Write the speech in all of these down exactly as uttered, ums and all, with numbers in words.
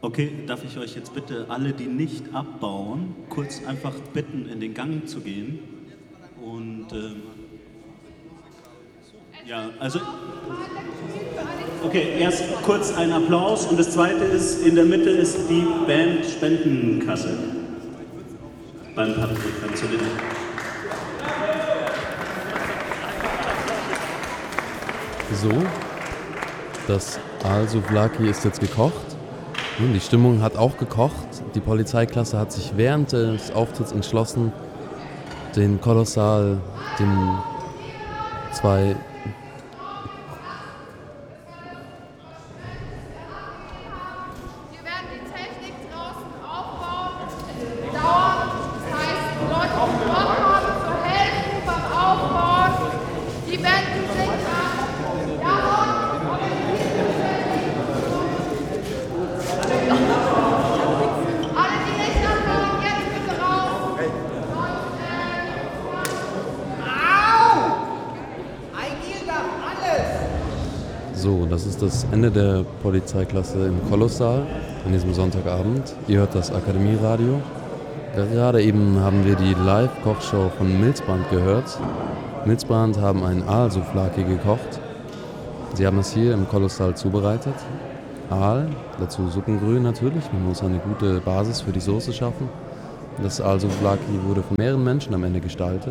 Okay, darf ich euch jetzt bitte alle, die nicht abbauen, kurz einfach bitten, in den Gang zu gehen? Und ähm, ja, also okay, erst kurz ein Applaus und das zweite ist, in der Mitte ist die Band Spendenkasse beim Patrick, kannst du den? So, das Al-Souvlaki ist jetzt gekocht. Die Stimmung hat auch gekocht. Die Polizeiklasse hat sich während des Auftritts entschlossen, den Kolossal, den zwei Wir werden die Technik draußen aufbauen. Es wird dauern. Das heißt, die Leute, die Bock haben, zu helfen beim Aufbauen. Die Band singt an. Jawohl. Alle, die nicht abbauen, jetzt bitte raus. Au! Ein darf alles! So, das ist das Ende der Polizeiklasse im Kolossal an diesem Sonntagabend. Ihr hört das Akademieradio. Gerade eben haben wir die Live-Kochshow von Milzbrand gehört. Milzbrand haben ein Aal-Souvlaki gekocht. Sie haben es hier im Kolossal zubereitet. Aal, dazu Suppengrün natürlich. Man muss eine gute Basis für die Soße schaffen. Das Aal-Souvlaki wurde von mehreren Menschen am Ende gestaltet.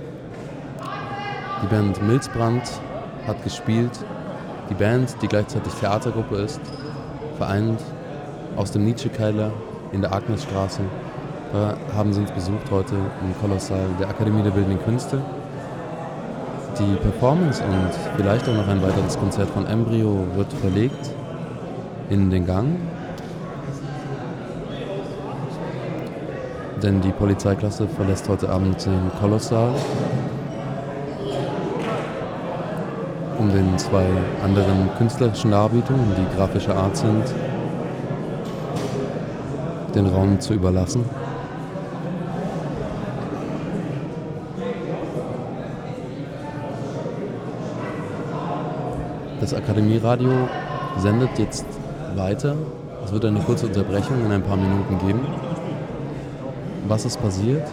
Die Band Milzbrand hat gespielt. Die Band, die gleichzeitig Theatergruppe ist, vereint aus dem Nietzsche-Keller in der Agnesstraße. Da haben sie uns besucht heute im Kolossal der Akademie der Bildenden Künste. Die Performance und vielleicht auch noch ein weiteres Konzert von Embryo wird verlegt in den Gang. Denn die Polizeiklasse verlässt heute Abend den Kolossal, um den zwei anderen künstlerischen Darbietungen, die grafische Art sind, den Raum zu überlassen. Das Akademieradio sendet jetzt weiter. Es wird eine kurze Unterbrechung in ein paar Minuten geben. Was ist passiert?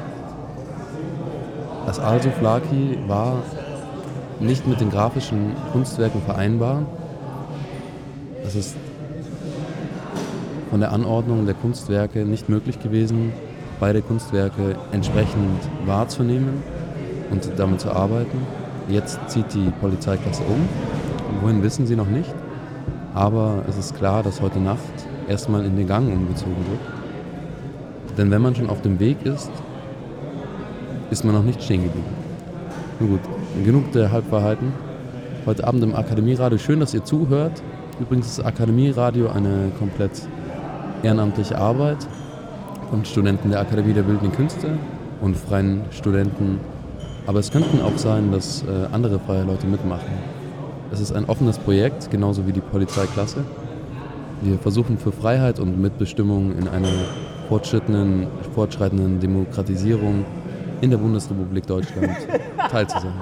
Das Al-Souvlaki war nicht mit den grafischen Kunstwerken vereinbar. Es ist von der Anordnung der Kunstwerke nicht möglich gewesen, beide Kunstwerke entsprechend wahrzunehmen und damit zu arbeiten. Jetzt zieht die Polizeiklasse um. Wohin wissen sie noch nicht, aber es ist klar, dass heute Nacht erstmal in den Gang umgezogen wird. Denn wenn man schon auf dem Weg ist, ist man noch nicht stehen geblieben. Nun gut, genug der Halbwahrheiten. Heute Abend im Akademieradio. Schön, dass ihr zuhört. Übrigens ist Akademieradio eine komplett ehrenamtliche Arbeit von Studenten der Akademie der Bildenden Künste und freien Studenten. Aber es könnten auch sein, dass äh, andere freie Leute mitmachen. Es ist ein offenes Projekt, genauso wie die Polizeiklasse. Wir versuchen für Freiheit und Mitbestimmung in einer fortschrittenden, fortschreitenden Demokratisierung in der Bundesrepublik Deutschland teilzunehmen.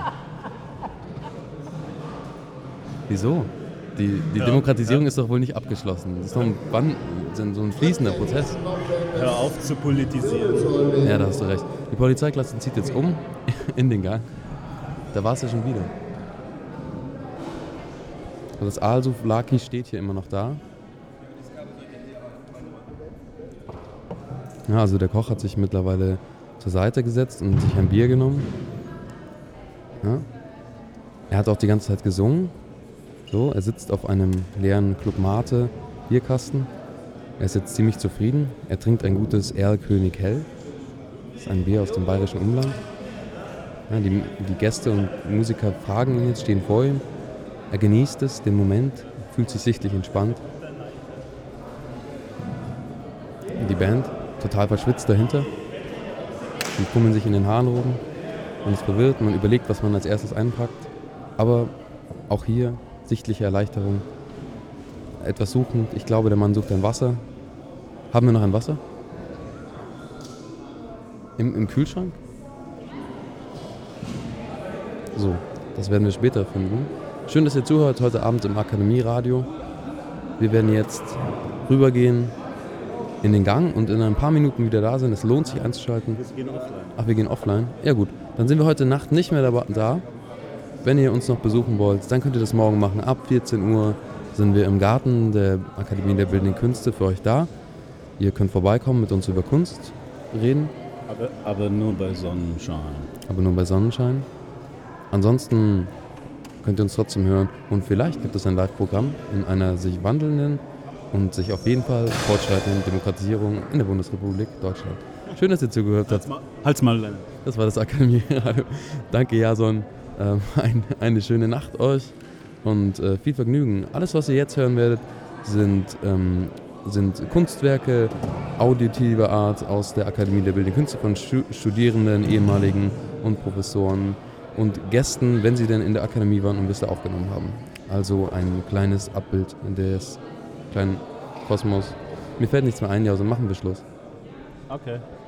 Wieso? Die, die ja, Demokratisierung ja. ist doch wohl nicht abgeschlossen. Das ist noch ein, Band, so ein fließender Prozess. Hör auf zu politisieren. Ja, da hast du recht. Die Polizeiklasse zieht jetzt um in den Gang. Da war es ja schon wieder. Das Al-Souvlaki steht hier immer noch da. Ja, also der Koch hat sich mittlerweile zur Seite gesetzt und sich ein Bier genommen. Ja. Er hat auch die ganze Zeit gesungen. So, er sitzt auf einem leeren Club Mate Bierkasten. Er ist jetzt ziemlich zufrieden. Er trinkt ein gutes Erlkönig Hell. Das ist ein Bier aus dem bayerischen Umland. Ja, die, die Gäste und Musiker fragen ihn jetzt, stehen vor ihm. Er genießt es, den Moment, fühlt sich sichtlich entspannt. Die Band, total verschwitzt dahinter. Die fummeln sich in den Haaren rum. Man ist verwirrt, man überlegt, was man als erstes einpackt. Aber auch hier sichtliche Erleichterung. Etwas suchend. Ich glaube, der Mann sucht ein Wasser. Haben wir noch ein Wasser? Im, im Kühlschrank? So, das werden wir später finden. Schön, dass ihr zuhört heute Abend im Akademieradio. Wir werden jetzt rübergehen in den Gang und in ein paar Minuten wieder da sind. Es lohnt sich einzuschalten. Wir gehen offline. Ach, wir gehen offline? Ja gut, dann sind wir heute Nacht nicht mehr da. Wenn ihr uns noch besuchen wollt, dann könnt ihr das morgen machen. Ab vierzehn Uhr sind wir im Garten der Akademie der Bildenden Künste für euch da. Ihr könnt vorbeikommen, mit uns über Kunst reden. Aber, aber nur bei Sonnenschein. Aber nur bei Sonnenschein. Ansonsten könnt ihr uns trotzdem hören. Und vielleicht gibt es ein Live-Programm in einer sich wandelnden und sich auf jeden Fall fortschreitenden Demokratisierung in der Bundesrepublik Deutschland. Schön, dass ihr zugehört habt. Halt's mal, halt's mal Leonard. Das war das Akademie-Radio. Danke, Jason. Ähm, ein, eine schöne Nacht euch und äh, viel Vergnügen. Alles, was ihr jetzt hören werdet, sind, ähm, sind Kunstwerke auditiver Art aus der Akademie der Bildenden Künste von Stu- Studierenden, ehemaligen und Professoren und Gästen, wenn sie denn in der Akademie waren und bis da aufgenommen haben. Also ein kleines Abbild des kleinen Kosmos. Mir fällt nichts mehr ein, Jason. Machen wir Schluss. Okay.